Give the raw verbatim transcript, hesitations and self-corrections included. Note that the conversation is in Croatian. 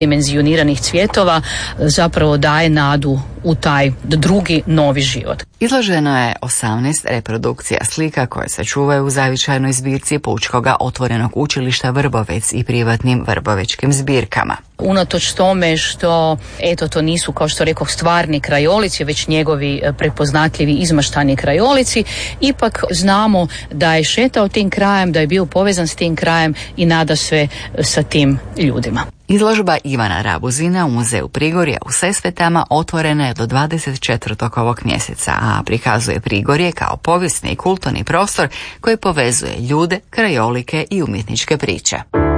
dimenzioniranih cvjetova zapravo daje nadu u taj drugi novi život. Izloženo je osamnaest reprodukcija slika koje se čuvaju u zavičajnoj zbirci Pučkoga otvorenog učilišta Vrbovec i privatnim vrbovečkim zbirkama. Unatoč tome što, eto, to nisu, kao što rekoh, stvarni krajolici, već njegovi prepoznatljivi izmaštani krajolici, ipak znamo da je šetao tim krajem, da je bio povezan s tim krajem i nada sve sa tim ljudima. Izložba Ivana Rabuzina u Muzeju Prigorja u Sesvetama otvorena je do dvadeset četvrtog ovog mjeseca, a prikazuje Prigorje kao povijesni i kulturni prostor koji povezuje ljude, krajolike i umjetničke priče.